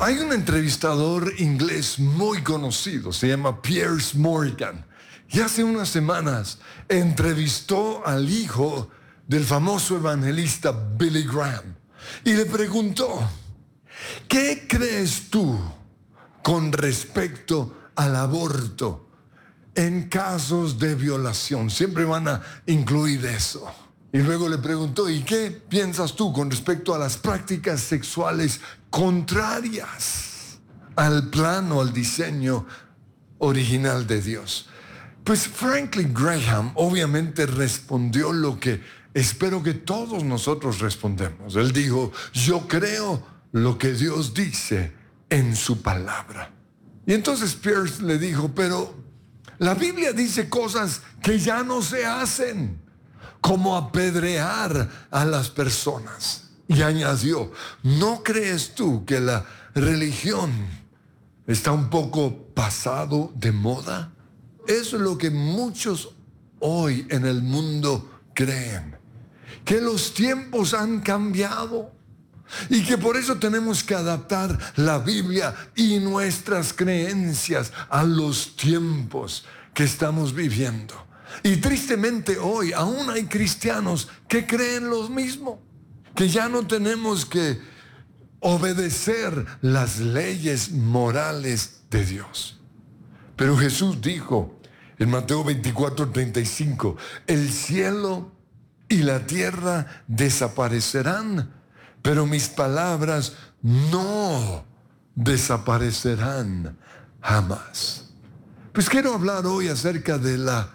Hay un entrevistador inglés muy conocido, se llama Piers Morgan, y hace unas semanas entrevistó al hijo del famoso evangelista Billy Graham y le preguntó: ¿qué crees tú con respecto al aborto en casos de violación? Siempre van a incluir eso. Y luego le preguntó: ¿y qué piensas tú con respecto a las prácticas sexuales contrarias al plan o al diseño original de Dios? Pues Franklin Graham obviamente respondió lo que espero que todos nosotros respondemos. Él dijo: yo creo lo que Dios dice en su palabra. Y entonces Pierce le dijo: pero la Biblia dice cosas que ya no se hacen, como apedrear a las personas. Y añadió: ¿no crees tú que la religión está un poco pasado de moda? Eso es lo que muchos hoy en el mundo creen, que los tiempos han cambiado y que por eso tenemos que adaptar la Biblia y nuestras creencias a los tiempos que estamos viviendo. Y tristemente hoy aún hay cristianos que creen lo mismo, que ya no tenemos que obedecer las leyes morales de Dios. Pero Jesús dijo en Mateo 24:35, el cielo y la tierra desaparecerán, pero mis palabras no desaparecerán jamás. Pues quiero hablar hoy acerca de la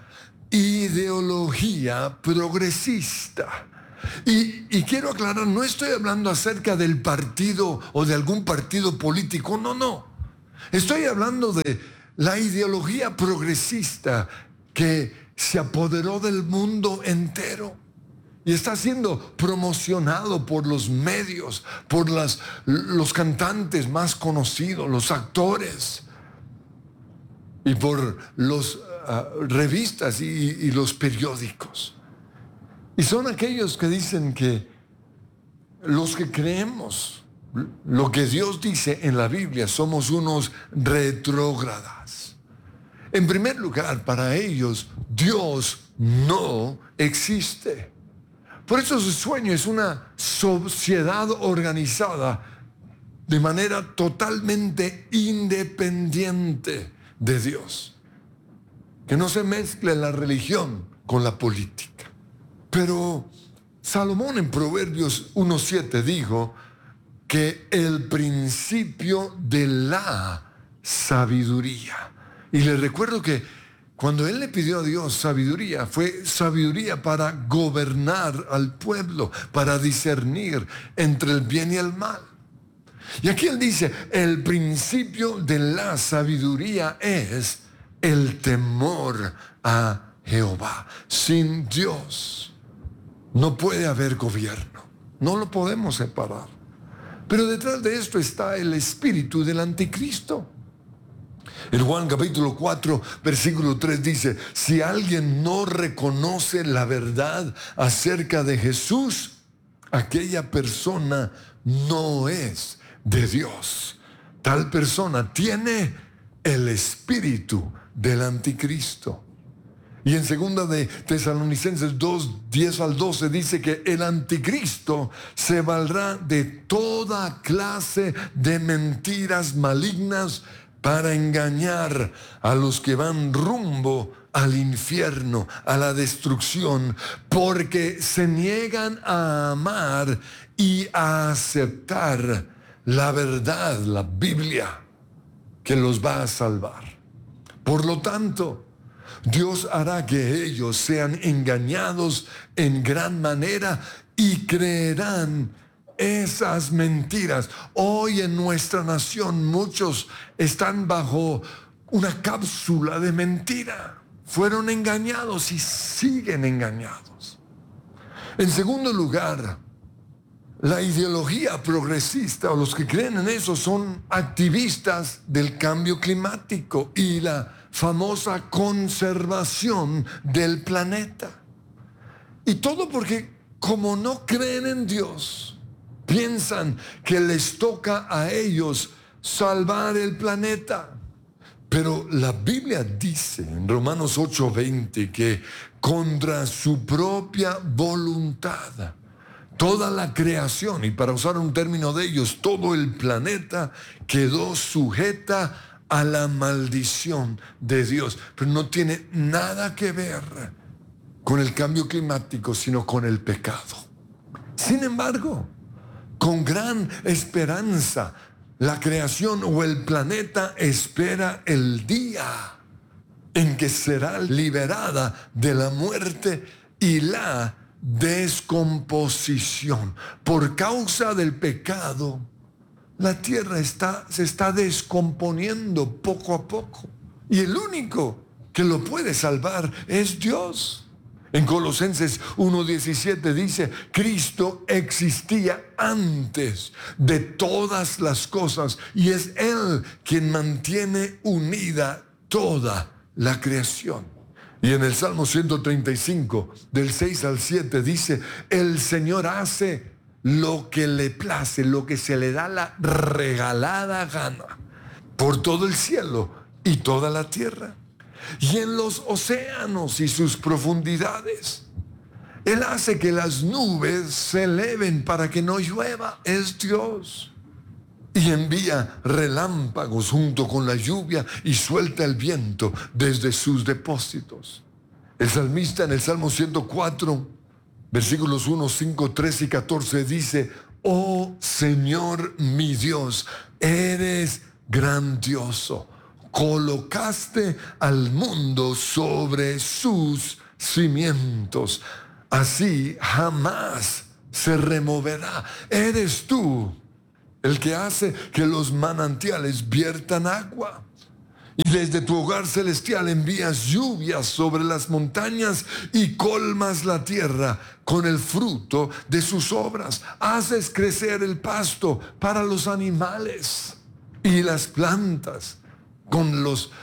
ideología progresista. Y quiero aclarar, no estoy hablando acerca del partido o de algún partido político, no. Estoy hablando de la ideología progresista que se apoderó del mundo entero y está siendo promocionado por los medios, por los cantantes más conocidos, los actores y por las revistas y los periódicos. Y son aquellos que dicen que los que creemos lo que Dios dice en la Biblia somos unos retrógradas. En primer lugar, para ellos, Dios no existe. Por eso su sueño es una sociedad organizada de manera totalmente independiente de Dios. Que no se mezcle la religión con la política. Pero Salomón en Proverbios 1:7 dijo que el principio de la sabiduría. Y le recuerdo que cuando él le pidió a Dios sabiduría, fue sabiduría para gobernar al pueblo, para discernir entre el bien y el mal. Y aquí él dice, el principio de la sabiduría es el temor a Jehová. Sin Dios no puede haber gobierno, no lo podemos separar. Pero detrás de esto está el espíritu del anticristo. En Juan capítulo 4, versículo 3 dice, si alguien no reconoce la verdad acerca de Jesús, aquella persona no es de Dios. Tal persona tiene el espíritu del anticristo. Y en 2 de Tesalonicenses 2, 10 al 12 dice que el anticristo se valdrá de toda clase de mentiras malignas para engañar a los que van rumbo al infierno, a la destrucción, porque se niegan a amar y a aceptar la verdad, la Biblia, que los va a salvar. Por lo tanto, Dios hará que ellos sean engañados en gran manera y creerán esas mentiras. Hoy en nuestra nación muchos están bajo una cápsula de mentira. Fueron engañados y siguen engañados. En segundo lugar, la ideología progresista o los que creen en eso son activistas del cambio climático y la famosa conservación del planeta. Y todo porque como no creen en Dios, piensan que les toca a ellos salvar el planeta. Pero la Biblia dice en Romanos 8:20 que contra su propia voluntad, toda la creación, y para usar un término de ellos, todo el planeta quedó sujeta a la maldición de Dios. Pero no tiene nada que ver con el cambio climático, sino con el pecado. Sin embargo, con gran esperanza, la creación o el planeta espera el día en que será liberada de la muerte y la descomposición. Por causa del pecado, la tierra se está descomponiendo poco a poco. Y el único que lo puede salvar es Dios. En Colosenses 1:17 dice, Cristo existía antes de todas las cosas y es Él quien mantiene unida toda la creación. Y en el Salmo 135, del 6 al 7 dice, el Señor hace lo que le place, lo que se le da la regalada gana, por todo el cielo y toda la tierra, y en los océanos y sus profundidades. Él hace que las nubes se eleven para que no llueva, es Dios. Y envía relámpagos junto con la lluvia y suelta el viento desde sus depósitos. El salmista en el Salmo 104, versículos 1, 5, 13 y 14 dice, oh Señor mi Dios, eres grandioso. Colocaste al mundo sobre sus cimientos. Así jamás se removerá. Eres tú el que hace que los manantiales viertan agua. Y desde tu hogar celestial envías lluvias sobre las montañas y colmas la tierra con el fruto de sus obras. Haces crecer el pasto para los animales y las plantas con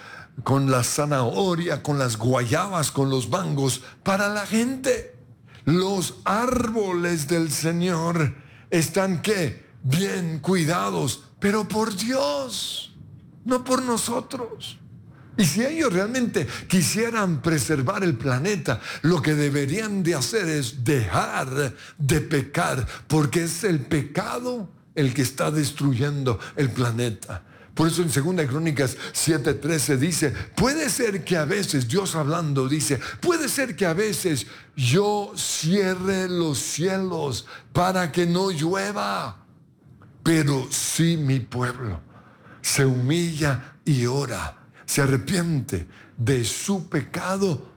la zanahoria, con las guayabas, con los mangos para la gente. Los árboles del Señor están ¿qué? Bien cuidados, pero por Dios, no por nosotros. Y si ellos realmente quisieran preservar el planeta, lo que deberían de hacer es dejar de pecar, porque es el pecado el que está destruyendo el planeta. Por eso en 2 Crónicas 7:13 dice, puede ser que a veces, Dios hablando dice, puede ser que a veces yo cierre los cielos para que no llueva. Pero si mi pueblo se humilla y ora, se arrepiente de su pecado,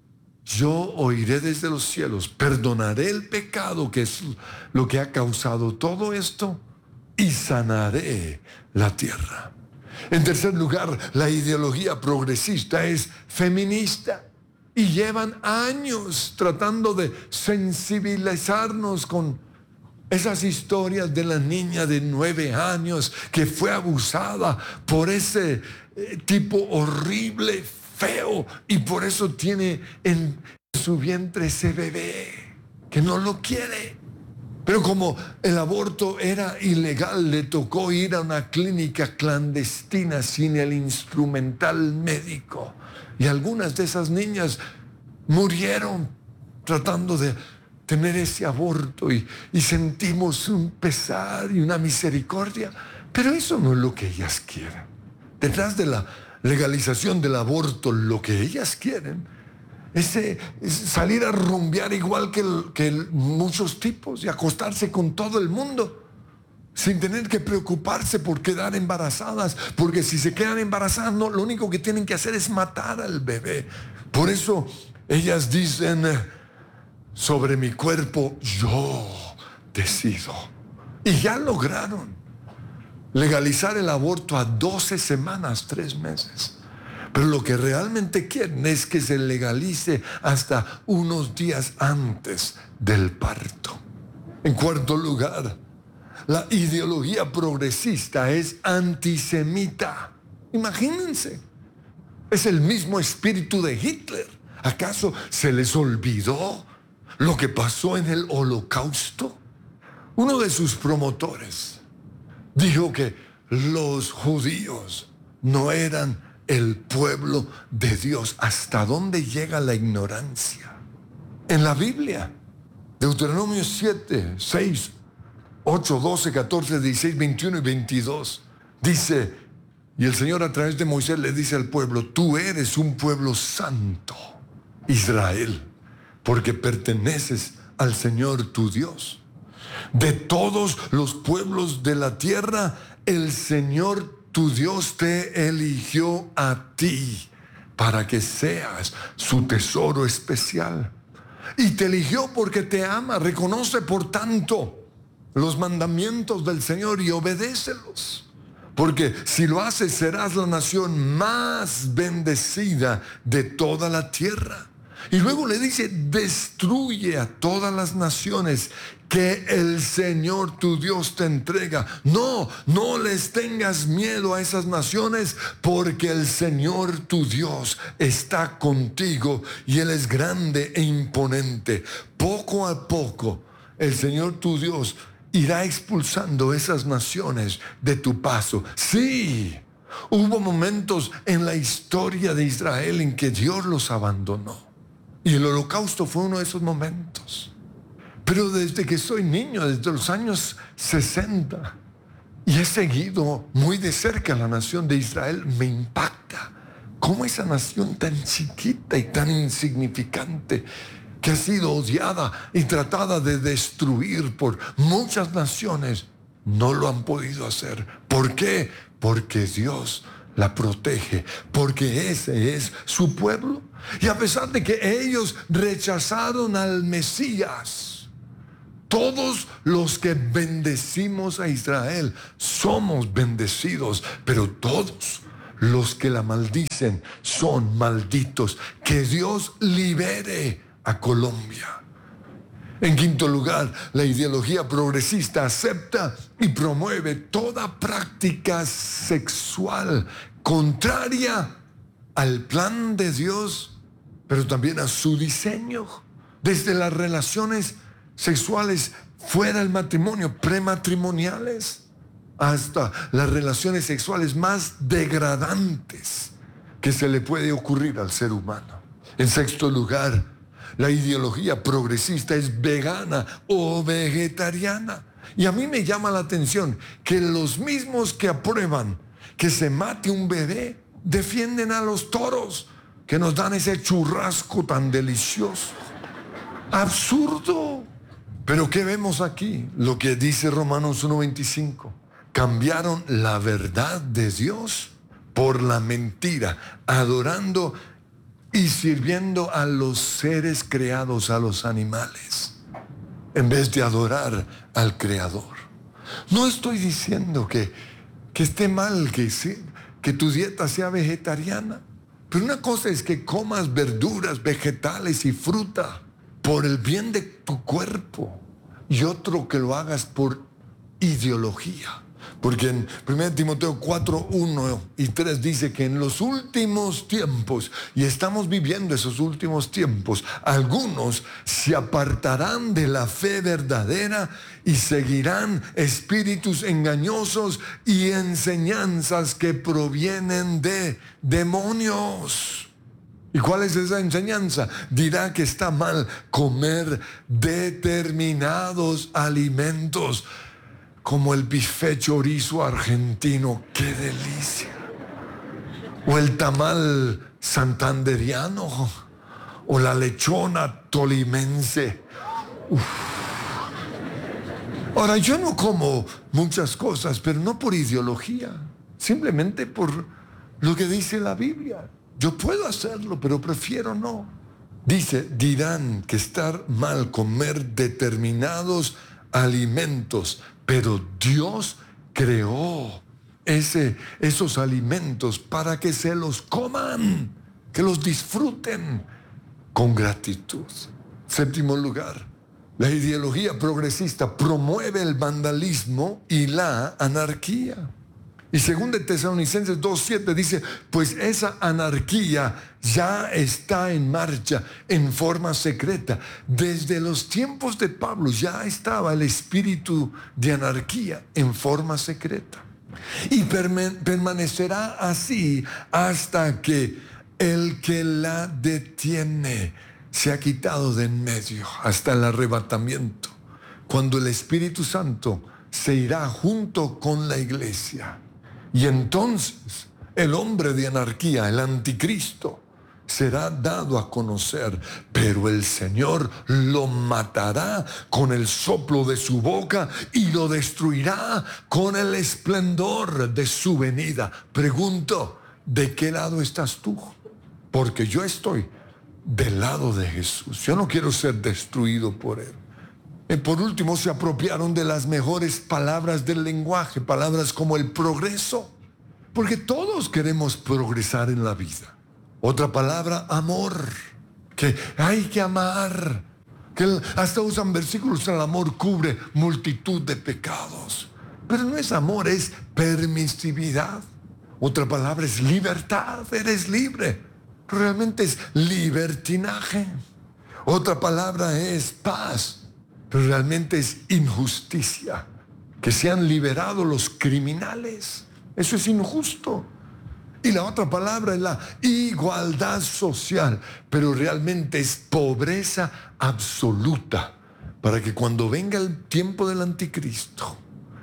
yo oiré desde los cielos, perdonaré el pecado que es lo que ha causado todo esto y sanaré la tierra. En tercer lugar, la ideología progresista es feminista y llevan años tratando de sensibilizarnos con esas historias de la niña de 9 años que fue abusada por ese tipo horrible, feo, y por eso tiene en su vientre ese bebé que no lo quiere. Pero como el aborto era ilegal, le tocó ir a una clínica clandestina sin el instrumental médico. Y algunas de esas niñas murieron tratando de tener ese aborto y sentimos un pesar y una misericordia, pero eso no es lo que ellas quieren. Detrás de la legalización del aborto, lo que ellas quieren es salir a rumbear igual que muchos tipos y acostarse con todo el mundo sin tener que preocuparse por quedar embarazadas, porque si se quedan embarazadas, no, lo único que tienen que hacer es matar al bebé. Por eso ellas dicen, sobre mi cuerpo yo decido. Y ya lograron legalizar el aborto a 12 semanas, 3 meses. Pero lo que realmente quieren es que se legalice hasta unos días antes del parto. En cuarto lugar, la ideología progresista es antisemita. Imagínense, es el mismo espíritu de Hitler. ¿Acaso se les olvidó lo que pasó en el Holocausto? Uno de sus promotores dijo que los judíos no eran el pueblo de Dios. ¿Hasta dónde llega la ignorancia? En la Biblia, Deuteronomio 7, 6, 8, 12, 14, 16, 21 y 22, dice, y el Señor a través de Moisés le dice al pueblo: tú eres un pueblo santo, Israel, porque perteneces al Señor tu Dios. De todos los pueblos de la tierra, el Señor tu Dios te eligió a ti para que seas su tesoro especial. Y te eligió porque te ama. Reconoce, por tanto, los mandamientos del Señor y obedécelos. Porque si lo haces, serás la nación más bendecida de toda la tierra. Y luego le dice: destruye a todas las naciones que el Señor tu Dios te entrega. No les tengas miedo a esas naciones, porque el Señor tu Dios está contigo y Él es grande e imponente. Poco a poco el Señor tu Dios irá expulsando esas naciones de tu paso. Sí, hubo momentos en la historia de Israel en que Dios los abandonó. Y el holocausto fue uno de esos momentos. Pero desde que soy niño, desde los años 60, y he seguido muy de cerca a la nación de Israel, me impacta cómo esa nación tan chiquita y tan insignificante, que ha sido odiada y tratada de destruir por muchas naciones, no lo han podido hacer. ¿Por qué? Porque Dios la protege, porque ese es su pueblo. Y a pesar de que ellos rechazaron al Mesías, todos los que bendecimos a Israel somos bendecidos, pero todos los que la maldicen son malditos. Que Dios libere a Colombia. En quinto lugar, la ideología progresista acepta y promueve toda práctica sexual contraria al plan de Dios, pero también a su diseño. Desde las relaciones sexuales fuera del matrimonio, prematrimoniales, hasta las relaciones sexuales más degradantes que se le puede ocurrir al ser humano. En sexto lugar, la ideología progresista es vegana o vegetariana. Y a mí me llama la atención que los mismos que aprueban que se mate un bebé defienden a los toros que nos dan ese churrasco tan delicioso. Absurdo. Pero ¿qué vemos aquí? Lo que dice Romanos 1:25. Cambiaron la verdad de Dios por la mentira, adorando y sirviendo a los seres creados, a los animales, en vez de adorar al Creador. No estoy diciendo que esté mal que tu dieta sea vegetariana, pero una cosa es que comas verduras, vegetales y fruta por el bien de tu cuerpo, y otro que lo hagas por ideología. Porque en 1 Timoteo 4, 1 y 3 dice que en los últimos tiempos, y estamos viviendo esos últimos tiempos, algunos se apartarán de la fe verdadera y seguirán espíritus engañosos y enseñanzas que provienen de demonios. ¿Y cuál es esa enseñanza? Dirá que está mal comer determinados alimentos, como el bife chorizo argentino, ¡qué delicia! O el tamal santanderiano, o la lechona tolimense. Uf. Ahora, yo no como muchas cosas, pero no por ideología, simplemente por lo que dice la Biblia. Yo puedo hacerlo, pero prefiero no. Dice, dirán que está mal comer determinados alimentos, pero Dios creó esos alimentos para que se los coman, que los disfruten con gratitud. Séptimo lugar, la ideología progresista promueve el vandalismo y la anarquía. Y 2 Tesalonicenses 2:7 dice, pues esa anarquía ya está en marcha en forma secreta. Desde los tiempos de Pablo ya estaba el espíritu de anarquía en forma secreta. Y permanecerá así hasta que el que la detiene se ha quitado de en medio, hasta el arrebatamiento, cuando el Espíritu Santo se irá junto con la iglesia. Y entonces el hombre de anarquía, el anticristo, será dado a conocer, pero el Señor lo matará con el soplo de su boca y lo destruirá con el esplendor de su venida. Pregunto, ¿de qué lado estás tú? Porque yo estoy del lado de Jesús. Yo no quiero ser destruido por Él. Y por último, se apropiaron de las mejores palabras del lenguaje, palabras como el progreso, porque todos queremos progresar en la vida. Otra palabra, amor, que hay que amar, que hasta usan versículos, el amor cubre multitud de pecados. Pero no es amor, es permisividad. Otra palabra es libertad, eres libre. Realmente es libertinaje. Otra palabra es paz, pero realmente es injusticia. Que sean liberados los criminales, eso es injusto. Y la otra palabra es la igualdad social, pero realmente es pobreza absoluta, para que cuando venga el tiempo del anticristo,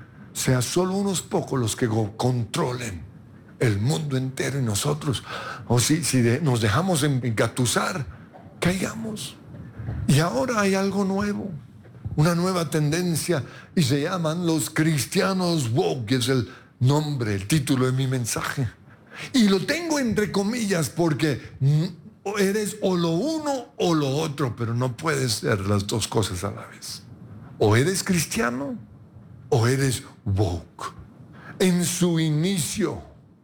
sea solo unos pocos los que controlen el mundo entero y nosotros, si nos dejamos engatusar, caigamos. Y ahora hay algo nuevo, una nueva tendencia, y se llaman los cristianos woke, que es el nombre, el título de mi mensaje. Y lo tengo entre comillas porque eres o lo uno o lo otro, pero no puedes ser las dos cosas a la vez. O eres cristiano o eres woke. En su inicio,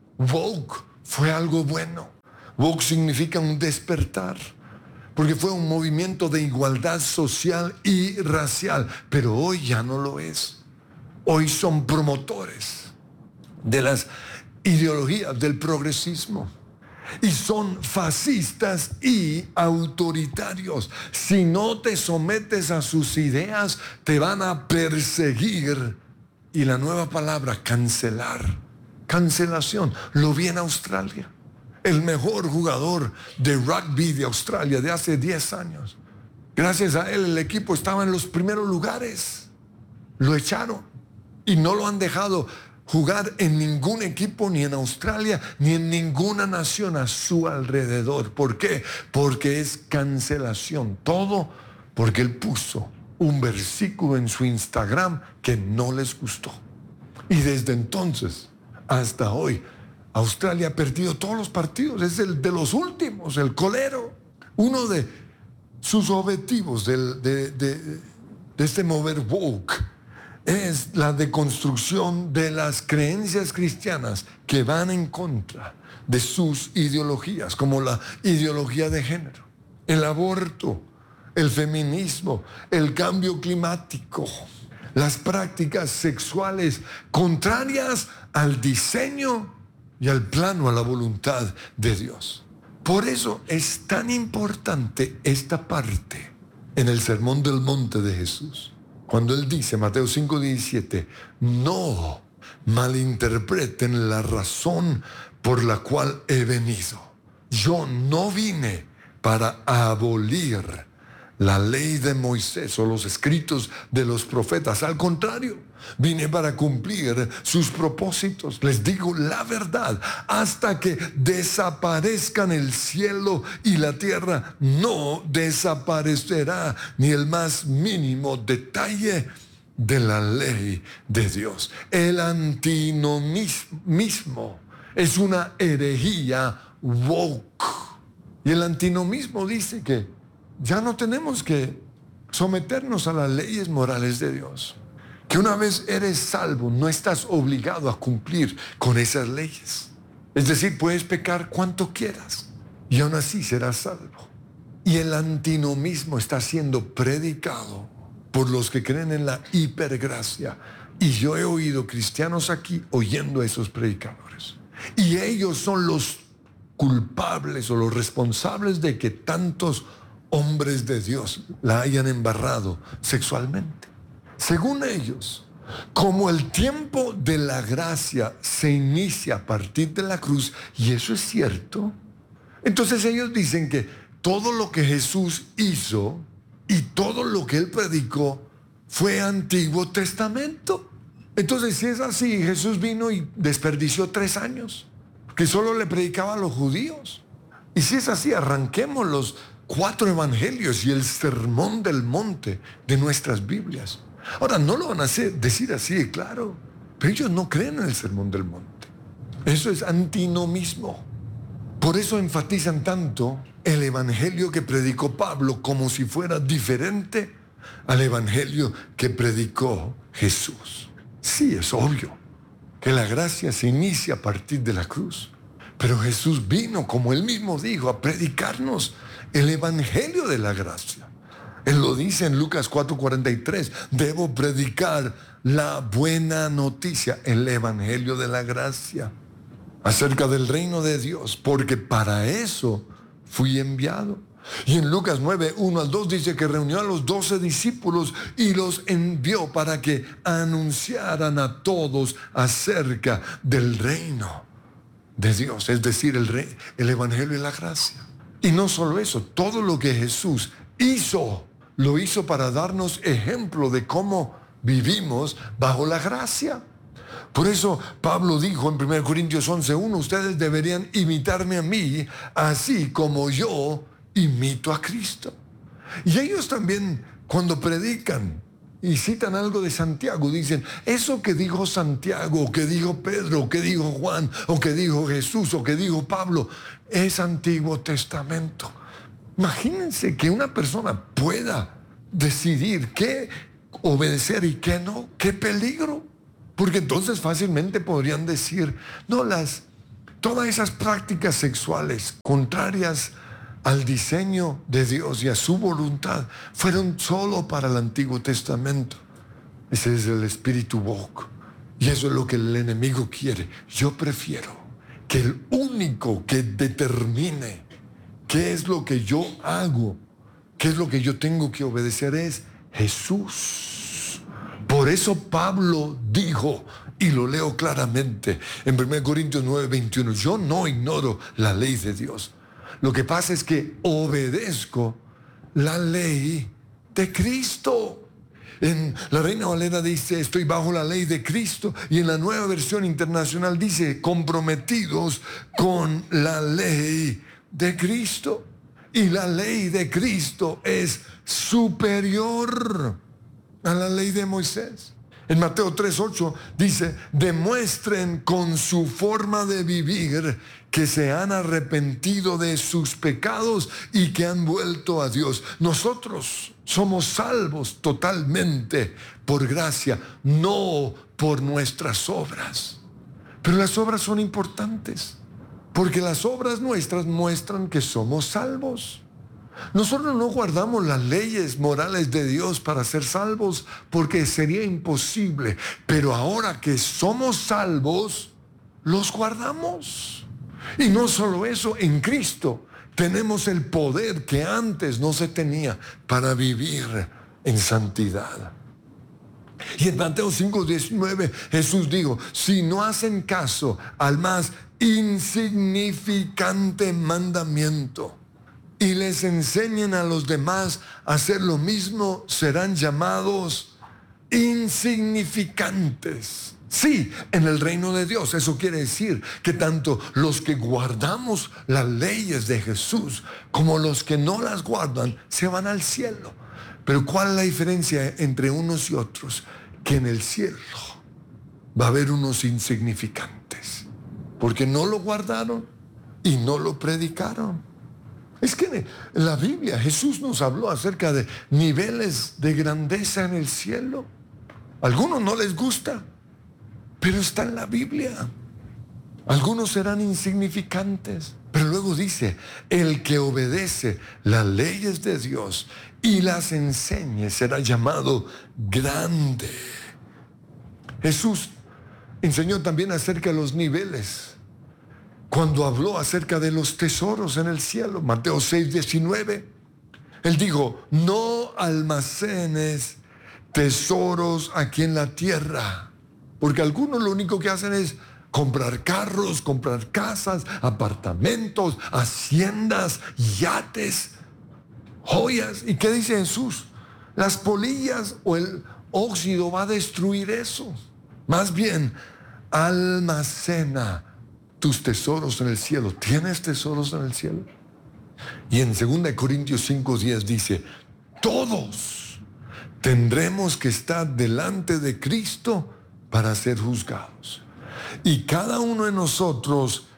woke fue algo bueno. Woke significa un despertar, porque fue un movimiento de igualdad social y racial, pero hoy ya no lo es. Hoy son promotores de las ideologías del progresismo y son fascistas y autoritarios. Si no te sometes a sus ideas, te van a perseguir. Y la nueva palabra, cancelar, cancelación, lo vi en Australia. El mejor jugador de rugby de Australia de hace 10 años, gracias a él el equipo estaba en los primeros lugares. Lo echaron y no lo han dejado jugar en ningún equipo, ni en Australia, ni en ninguna nación a su alrededor. ¿Por qué? Porque es cancelación. Todo porque él puso un versículo en su Instagram que no les gustó. Y desde entonces hasta hoy, Australia ha perdido todos los partidos. Es el de los últimos, el colero. Uno de sus objetivos de este mover woke es la deconstrucción de las creencias cristianas que van en contra de sus ideologías, como la ideología de género, el aborto, el feminismo, el cambio climático, las prácticas sexuales contrarias al diseño y al plano, a la voluntad de Dios. Por eso es tan importante esta parte en el Sermón del Monte de Jesús. Cuando Él dice, Mateo 5:17, no malinterpreten la razón por la cual he venido. Yo no vine para abolir la ley de Moisés o los escritos de los profetas. Al contrario, vine para cumplir sus propósitos. Les digo la verdad, hasta que desaparezcan el cielo y la tierra, no desaparecerá ni el más mínimo detalle de la ley de Dios. El antinomismo es una herejía woke. Y el antinomismo dice que ya no tenemos que someternos a las leyes morales de Dios. Que una vez eres salvo, no estás obligado a cumplir con esas leyes. Es decir, puedes pecar cuanto quieras y aún así serás salvo. Y el antinomismo está siendo predicado por los que creen en la hipergracia. Y yo he oído cristianos aquí oyendo a esos predicadores. Y ellos son los culpables o los responsables de que tantos hombres de Dios la hayan embarrado sexualmente. Según ellos, Como el tiempo de la gracia se inicia a partir de la cruz, y eso es cierto, entonces ellos dicen que todo lo que Jesús hizo y todo lo que Él predicó fue Antiguo Testamento. Entonces, si es así, Jesús vino y desperdició 3 años, que solo le predicaba a los judíos. Y si es así, arranquemos los 4 evangelios y el sermón del monte de nuestras Biblias. Ahora, no lo van a decir así de claro, pero ellos no creen en el sermón del monte. Eso es antinomismo. Por eso enfatizan tanto el evangelio que predicó Pablo como si fuera diferente al evangelio que predicó Jesús. Sí, es obvio que la gracia se inicia a partir de la cruz, pero Jesús vino, como Él mismo dijo, a predicarnos el evangelio de la gracia. Él lo dice en Lucas 4:43, debo predicar la buena noticia, el evangelio de la gracia, acerca del reino de Dios, porque para eso fui enviado. Y en Lucas 9:1-2 dice que reunió a los 12 discípulos y los envió para que anunciaran a todos acerca del reino de Dios, es decir, el evangelio de la gracia. Y no solo eso, todo lo que Jesús hizo, lo hizo para darnos ejemplo de cómo vivimos bajo la gracia. Por eso Pablo dijo en 1 Corintios 11:1, ustedes deberían imitarme a mí, así como yo imito a Cristo. Y ellos también, cuando predican y citan algo de Santiago, dicen, eso que dijo Santiago, o que dijo Pedro, o que dijo Juan, o que dijo Jesús, o que dijo Pablo, es Antiguo Testamento. Imagínense que una persona pueda decidir qué obedecer y qué no. ¡Qué peligro! Porque entonces fácilmente podrían decir, no, todas esas prácticas sexuales contrarias al diseño de Dios y a su voluntad fueron solo para el Antiguo Testamento. Ese es el espíritu woke. Y eso es lo que el enemigo quiere. Yo prefiero que el único que determine qué es lo que yo hago, qué es lo que yo tengo que obedecer es Jesús. Por eso Pablo dijo, y lo leo claramente en 1 Corintios 9:21, yo no ignoro la ley de Dios. Lo que pasa es que obedezco la ley de Cristo. En la Reina Valera dice, estoy bajo la ley de Cristo. Y en la Nueva Versión Internacional dice, comprometidos con la ley de Cristo. Y la ley de Cristo es superior a la ley de Moisés. En Mateo 3:8 dice, demuestren con su forma de vivir que se han arrepentido de sus pecados y que han vuelto a Dios. Nosotros somos salvos totalmente por gracia, no por nuestras obras. Pero las obras son importantes, porque las obras nuestras muestran que somos salvos. Nosotros no guardamos las leyes morales de Dios para ser salvos, porque sería imposible. Pero ahora que somos salvos, los guardamos. Y no solo eso, en Cristo tenemos el poder que antes no se tenía para vivir en santidad. Y en Mateo 5:19 Jesús dijo, si no hacen caso al más insignificante mandamiento y les enseñen a los demás a hacer lo mismo, serán llamados insignificantes. Sí, en el reino de Dios. Eso quiere decir que tanto los que guardamos las leyes de Jesús como los que no las guardan se van al cielo. Pero ¿cuál es la diferencia entre unos y otros? Que en el cielo va a haber unos insignificantes, porque no lo guardaron y no lo predicaron. Es que en la Biblia Jesús nos habló acerca de niveles de grandeza en el cielo. A algunos no les gusta, pero está en la Biblia. Algunos serán insignificantes, pero luego dice, el que obedece las leyes de Dios y las enseñe será llamado grande. Jesús enseñó también acerca de los niveles cuando habló acerca de los tesoros en el cielo. Mateo 6:19, Él dijo, no almacenes tesoros aquí en la tierra. Porque algunos lo único que hacen es comprar carros, comprar casas, apartamentos, haciendas, yates, joyas. ¿Y qué dice Jesús? Las polillas o el óxido va a destruir eso. Más bien, almacena tus tesoros en el cielo. ¿Tienes tesoros en el cielo? Y en 2 Corintios 5:10 dice, todos tendremos que estar delante de Cristo para ser juzgados. Y cada uno de nosotros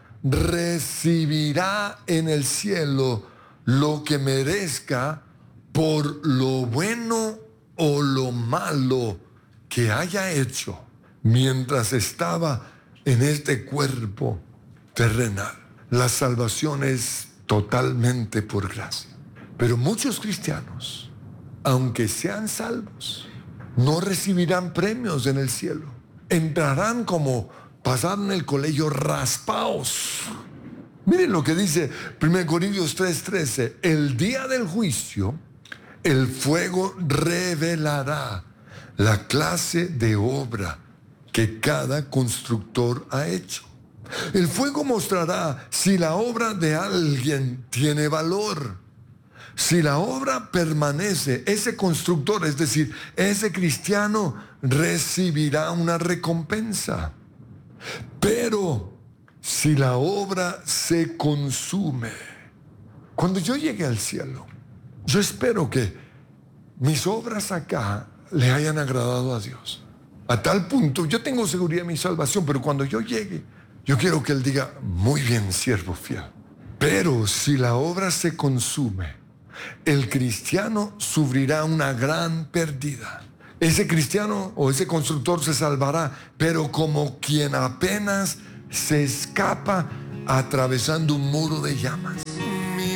recibirá en el cielo lo que merezca por lo bueno o lo malo que haya hecho mientras estaba en este cuerpo terrenal. La salvación es totalmente por gracia. Pero muchos cristianos, aunque sean salvos, no recibirán premios en el cielo. Entrarán como pasaron el colegio raspaos. Miren lo que dice 1 Corintios 3:13. El día del juicio, el fuego revelará la clase de obra que cada constructor ha hecho. El fuego mostrará si la obra de alguien tiene valor. Si la obra permanece, ese constructor, es decir, ese cristiano, recibirá una recompensa. Pero si la obra se consume, cuando yo llegue al cielo, yo espero que mis obras acá le hayan agradado a Dios. A tal punto, yo tengo seguridad de mi salvación, pero cuando yo llegue, yo quiero que Él diga, muy bien, siervo fiel. Pero si la obra se consume, el cristiano sufrirá una gran pérdida. Ese cristiano o ese constructor se salvará, pero como quien apenas se escapa atravesando un muro de llamas.